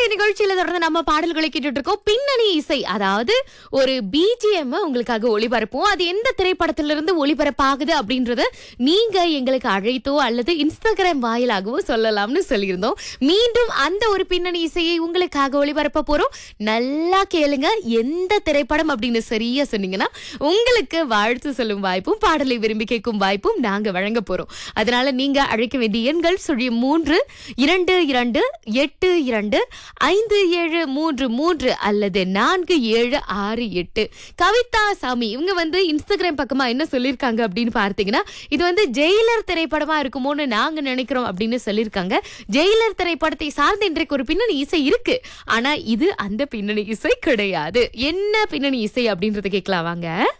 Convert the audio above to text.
நிகழ்ச்சியில தொடர்ந்து நம்ம பாடல்களை கேட்டுட்டு இருக்கோம். பின்னணி இசை, அதாவது ஒரு பிஜிஎம் உங்களுக்காக ஒளிபரப்போம். அது எந்த திரைப்படத்திலிருந்து ஒளிபரப்பாகுது அப்படின்றத நீங்க எங்களுக்கு அழைத்தோ அல்லது இன்ஸ்டாகிராம் வாயிலாகவோ சொல்லலாம்னு சொல்லியிருந்தோம். மீண்டும் அந்த ஒரு பின்னணி இசையை உங்களுக்காக ஒளிபரப்ப போறோம். நல்லா கேளுங்க. எந்த திரைப்படம் அப்படின்னு சரியா சொன்னீங்கன்னா உங்களுக்கு வாழ்த்து சொல்லும் வாய்ப்பும் பாடலை விரும்பி கேட்கும் வாய்ப்பும் நாங்க வழங்க போறோம். அதனால நீங்க அழைக்க வேண்டிய எண்கள் 0322825733 அல்லது 4768. கவிதா சாமி இவங்க இன்ஸ்டாகிராம் பக்கமா என்ன சொல்லிருக்காங்க அப்படின்னு பார்த்தீங்கன்னா, இது ஜெயிலர் திரைப்படமா இருக்குமோன்னு நாங்க நினைக்கிறோம் அப்படின்னு சொல்லிருக்காங்க. ஜெயிலர் திரைப்படத்தை சார்ந்து இன்றைக்கு ஒரு பின்னணி இசை இருக்கு, ஆனா இது அந்த பின்னணி இசை கிடையாது. என்ன பின்னணி இசை அப்படின்றத கேட்கலாம் வாங்க.